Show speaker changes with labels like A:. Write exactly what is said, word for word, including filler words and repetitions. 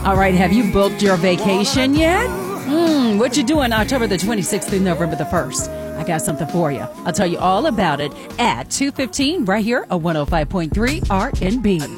A: All right, have you booked your vacation yet? Hmm, what you doing October the twenty-sixth through November the first? I got something for you. I'll tell you all about it at two fifteen right here on one oh five point three R and B.